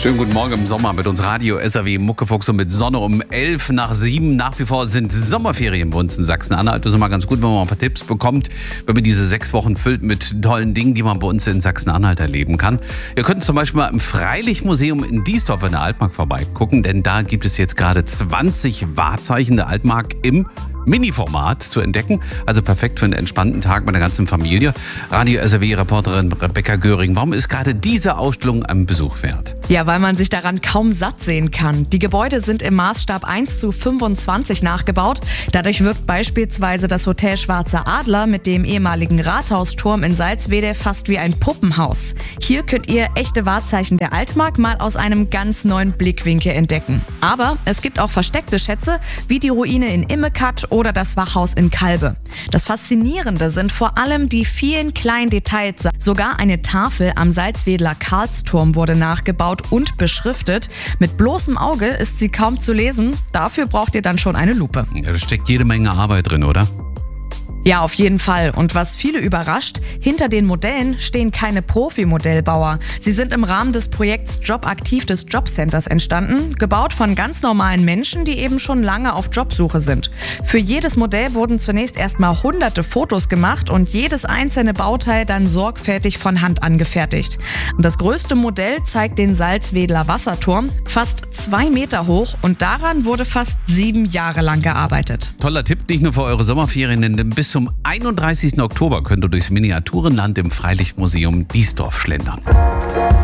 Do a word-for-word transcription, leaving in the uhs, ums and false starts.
Schönen guten Morgen im Sommer mit uns Radio S R W Muckefuchs und mit Sonne um elf nach sieben. Nach wie vor sind Sommerferien bei uns in Sachsen-Anhalt. Das ist immer ganz gut, wenn man mal ein paar Tipps bekommt, wenn man diese sechs Wochen füllt mit tollen Dingen, die man bei uns in Sachsen-Anhalt erleben kann. Ihr könnt zum Beispiel mal im Freilichtmuseum in Diesdorf in der Altmark vorbeigucken, denn da gibt es jetzt gerade zwanzig Wahrzeichen der Altmark im Mini-Format zu entdecken. Also perfekt für einen entspannten Tag mit der ganzen Familie. Radio S R W-Reporterin Rebecca Göring, warum ist gerade diese Ausstellung einen Besuch wert? Ja, weil man sich daran kaum satt sehen kann. Die Gebäude sind im Maßstab eins zu fünfundzwanzig nachgebaut. Dadurch wirkt beispielsweise das Hotel Schwarzer Adler mit dem ehemaligen Rathausturm in Salzwedel fast wie ein Puppenhaus. Hier könnt ihr echte Wahrzeichen der Altmark mal aus einem ganz neuen Blickwinkel entdecken. Aber es gibt auch versteckte Schätze, wie die Ruine in Immekat oder das Wachhaus in Kalbe. Das Faszinierende sind vor allem die vielen kleinen Details. Sogar eine Tafel am Salzwedler Karlsturm wurde nachgebaut und beschriftet. Mit bloßem Auge ist sie kaum zu lesen. Dafür braucht ihr dann schon eine Lupe. Ja, da steckt jede Menge Arbeit drin, oder? Ja, auf jeden Fall. Und was viele überrascht, hinter den Modellen stehen keine Profi-Modellbauer. Sie sind im Rahmen des Projekts Jobaktiv des Jobcenters entstanden, gebaut von ganz normalen Menschen, die eben schon lange auf Jobsuche sind. Für jedes Modell wurden zunächst erstmal hunderte Fotos gemacht und jedes einzelne Bauteil dann sorgfältig von Hand angefertigt. Und das größte Modell zeigt den Salzwedler Wasserturm, fast zwei Meter hoch, und daran wurde fast sieben Jahre lang gearbeitet. Toller Tipp, nicht nur für eure Sommerferien, denn bis zum einunddreißigsten Oktober könnt ihr durchs Miniaturenland im Freilichtmuseum Diesdorf schlendern.